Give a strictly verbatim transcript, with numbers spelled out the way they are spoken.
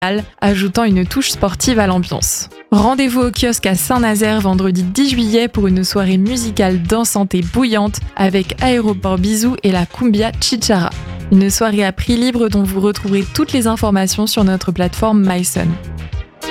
ajoutant une touche sportive à l'ambiance. Rendez-vous au kiosque à Saint-Nazaire vendredi dix juillet pour une soirée musicale dansante et bouillante avec Aéroport Bisou et la Cumbia Chichara. Une soirée à prix libre dont vous retrouverez toutes les informations sur notre plateforme MySun.